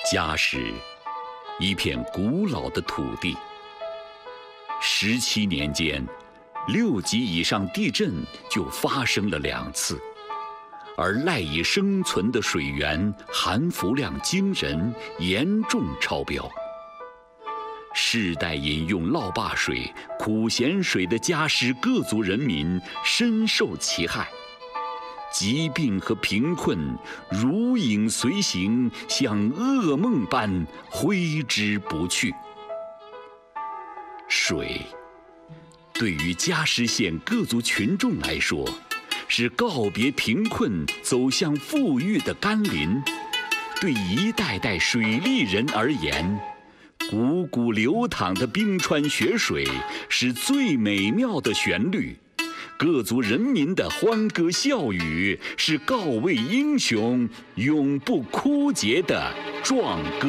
嘉实，一片古老的土地。17年间，6级以上地震就发生了2次，而赖以生存的水源含氟量惊人，严重超标。世代饮用涝坝水、苦咸水的嘉实各族人民深受其害。疾病和贫困如影随形，像噩梦般挥之不去。水，对于嘉实县各族群众来说，是告别贫困、走向富裕的甘霖；对一代代水利人而言，汩汩流淌的冰川雪水是最美妙的旋律。各族人民的欢歌笑语是告慰英雄永不枯竭的壮歌。